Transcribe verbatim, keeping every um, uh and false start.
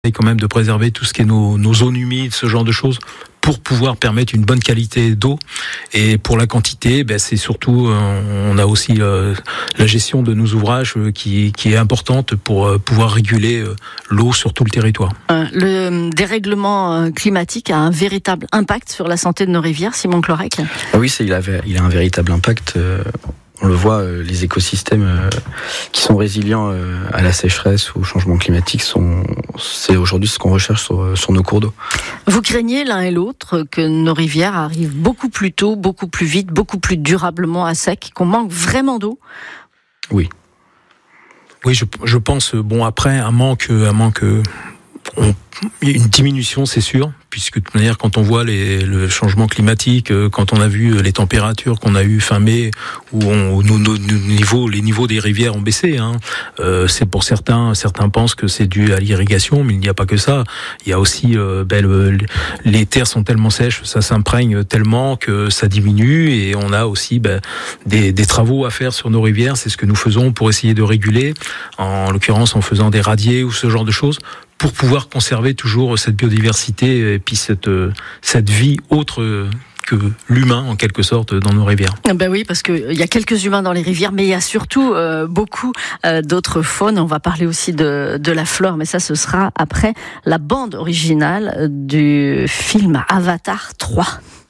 quand même de préserver tout ce qui est nos, nos zones humides, ce genre de choses, pour pouvoir permettre une bonne qualité d'eau. Et pour la quantité, ben c'est surtout, on a aussi euh, la gestion de nos ouvrages qui, qui est importante pour euh, pouvoir réguler euh, l'eau sur tout le territoire. Le dérèglement climatique a un véritable impact sur la santé de nos rivières, Simon Clorec. Ah oui, c'est, il, a, il a un véritable impact. Euh... On le voit, les écosystèmes qui sont résilients à la sécheresse ou au changement climatique, sont, c'est aujourd'hui ce qu'on recherche sur, sur nos cours d'eau. Vous craignez l'un et l'autre que nos rivières arrivent beaucoup plus tôt, beaucoup plus vite, beaucoup plus durablement à sec, qu'on manque vraiment d'eau ? Oui. Oui, je, je pense, bon, après, un manque, un manque, on, une diminution, c'est sûr, puisque de toute manière, quand on voit les, le changement climatique, quand on a vu les températures qu'on a eues fin mai, où, on, où nos, nos, nos niveaux, les niveaux des rivières ont baissé, hein, euh, c'est pour certains, certains pensent que c'est dû à l'irrigation, mais il n'y a pas que ça. Il y a aussi, euh, ben, le, les terres sont tellement sèches, ça s'imprègne tellement que ça diminue, et on a aussi ben, des, des travaux à faire sur nos rivières. C'est ce que nous faisons pour essayer de réguler, en l'occurrence en faisant des radiers ou ce genre de choses, pour pouvoir conserver toujours cette biodiversité et puis cette, cette vie autre que l'humain, en quelque sorte, dans nos rivières. Ben oui, parce qu'il y a quelques humains dans les rivières, mais il y a surtout euh, beaucoup euh, d'autres faunes. On va parler aussi de, de la flore, mais ça, ce sera après la bande originale du film Avatar trois.